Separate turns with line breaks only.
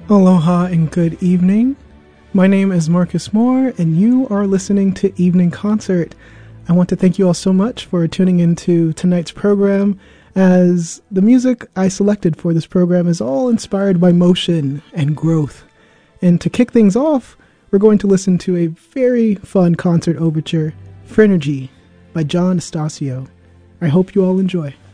Aloha and good evening. My name is Marcus Moore, and you are listening to Evening Concert. I want to thank you all so much for tuning into tonight's program, as the music I selected for this program is all inspired by motion and growth. And to kick things off, we're going to listen to a very fun concert overture, Phrenergy, by John Estacio. I hope you all enjoy.